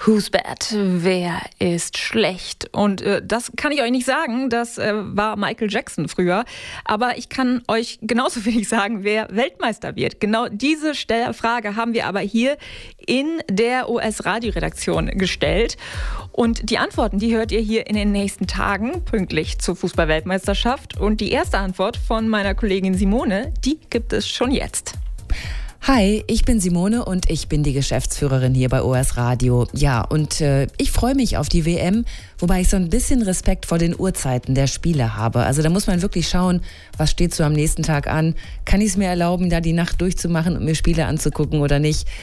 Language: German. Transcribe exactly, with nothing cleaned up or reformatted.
Who's bad? Wer ist schlecht? Und äh, das kann ich euch nicht sagen, das äh, war Michael Jackson früher. Aber ich kann euch genauso wenig sagen, wer Weltmeister wird. Genau diese Stell- Frage haben wir aber hier in der O S-Radioredaktion gestellt. Und die Antworten, die hört ihr hier in den nächsten Tagen, pünktlich zur Fußball-Weltmeisterschaft. Und die erste Antwort von meiner Kollegin Simone, die gibt es schon jetzt. Hi, ich bin Simone und ich bin die Geschäftsführerin hier bei O S Radio. Ja, und äh, ich freue mich auf die W M, wobei ich so ein bisschen Respekt vor den Uhrzeiten der Spiele habe. Also da muss man wirklich schauen, was steht so am nächsten Tag an. Kann ich es mir erlauben, da die Nacht durchzumachen und mir Spiele anzugucken oder nicht?